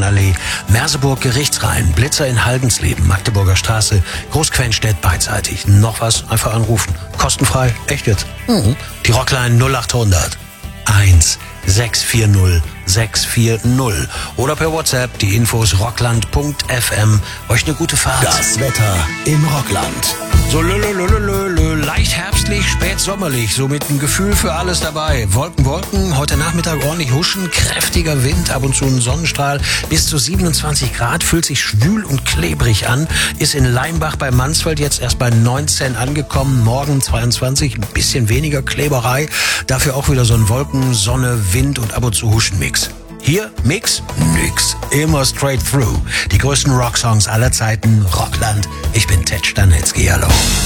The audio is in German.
Stephanallee, Merseburg Gerichtsrhein, Blitzer in Haldensleben, Magdeburger Straße, Großquenstedt beidseitig. Noch was? Einfach anrufen. Kostenfrei. Echt jetzt? Die Rockline 0800 1640 640 oder per WhatsApp die Infos rockland.fm. Euch eine gute Fahrt. Das Wetter im Rockland. So leicht herbstlich, spät sommerlich, so mit einem Gefühl für alles dabei. Wolken, heute Nachmittag ordentlich huschen, kräftiger Wind, ab und zu ein Sonnenstrahl, bis zu 27 Grad, fühlt sich schwül und klebrig an, ist in Leimbach bei Mansfeld jetzt erst bei 19 angekommen, morgen 22, ein bisschen weniger Kleberei, dafür auch wieder so ein Wolken, Sonne, Wind und ab und zu Huschen-Mix. Hier Mix? Nix. Immer straight through. Die größten Rocksongs aller Zeiten, Rockland. Ich bin Ted Stanetzky, hallo.